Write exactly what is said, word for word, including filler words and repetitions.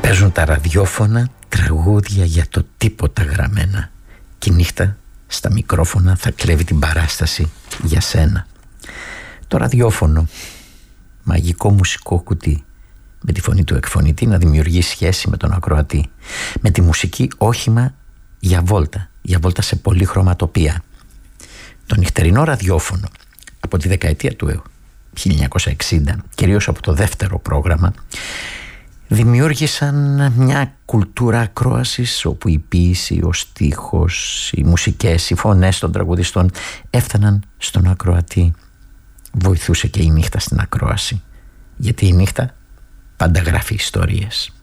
Παίζουν τα ραδιόφωνα τραγούδια για το τίποτα γραμμένα. Και η νύχτα στα μικρόφωνα θα κλέβει την παράσταση για σένα. Το ραδιόφωνο, μαγικό μουσικό κουτί, με τη φωνή του εκφωνητή να δημιουργεί σχέση με τον ακροατή. Με τη μουσική όχημα για βόλτα, για βόλτα σε πολυχρωματοπία. Το νυχτερινό ραδιόφωνο από τη δεκαετία του χίλια εννιακόσια εξήντα, κυρίως από το δεύτερο πρόγραμμα, δημιούργησαν μια κουλτούρα ακρόασης όπου η ποίηση, ο στίχος, οι μουσικές, οι φωνές των τραγουδιστών έφταναν στον ακροατή. Βοηθούσε και η νύχτα στην ακρόαση, γιατί η νύχτα πάντα γράφει ιστορίες.